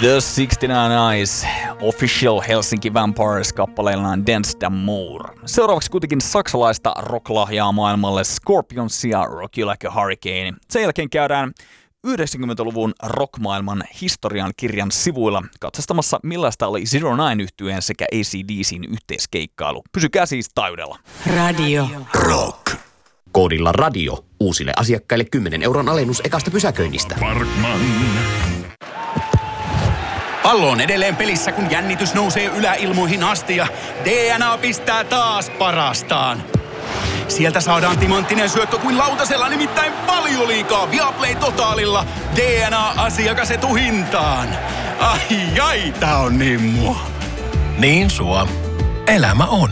The 69 Eyes, Official Helsinki Vampires-kappaleellaan Dance d'Amour. Seuraavaksi kuitenkin saksalaista rocklahjaa maailmalle, Scorpionsia, Rock You Like a Hurricane. Sen jälkeen käydään 90-luvun rockmaailman historian kirjan sivuilla katsastamassa, millaista oli Zero Nine-yhtyeen sekä AC/DC:n yhteiskeikkailu. Pysykää siis taajuudella. Radio Rock. Koodilla radio uusille asiakkaille 10 € alennus ekasta pysäköinnistä. Parkman. Pallo on edelleen pelissä, kun jännitys nousee yläilmoihin asti ja DNA pistää taas parastaan. Sieltä saadaan timanttinen syöttö kuin lautasella, nimittäin Valioliigaa Viaplay Totaalilla. DNA-asiakas etuhintaan. Ai, tää on niin mua. Niin sua. Elämä on.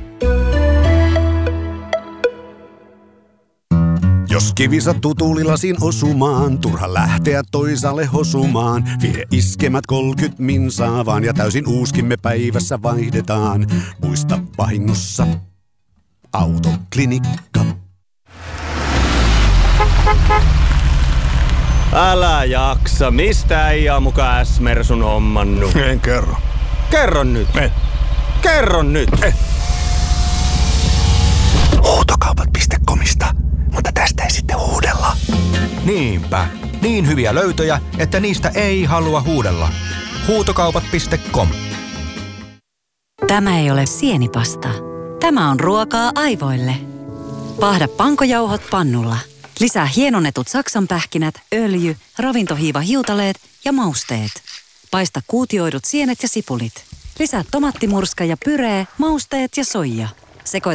Jos kivi sattuu tuulilasin osumaan, turha lähteä toisaalle hosumaan. Vie iskemät 30 minsaa vaan ja täysin uuskimme päivässä vaihdetaan. Muista vahingossa Autoklinikka. Älä jaksa, mistä ei muka S-Mersun hommannut? En kerro. Kerro nyt. Kerro nyt. Huutokaupat.comista, mutta tästä ei sitten huudella. Niinpä. Niin hyviä löytöjä, että niistä ei halua huudella. Huutokaupat.com. Tämä ei ole sienipasta. Tämä on ruokaa aivoille. Paahda pankojauhot pannulla. Lisää hienonnetut saksanpähkinät, öljy, ravintohiivahiutaleet ja mausteet. Paista kuutioidut sienet ja sipulit. Lisää tomattimurska ja pyree, mausteet ja soija. Sekoita